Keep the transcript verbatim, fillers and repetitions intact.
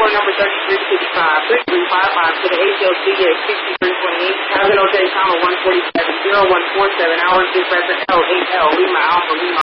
door number thirty-three fifty-five, thirty-three fifty-five to the H L C at sixty-three twenty-eight, Avenue J, comma one forty-seven, zero one four seven, hour two, present L, eight L, Lima Alpha, Lima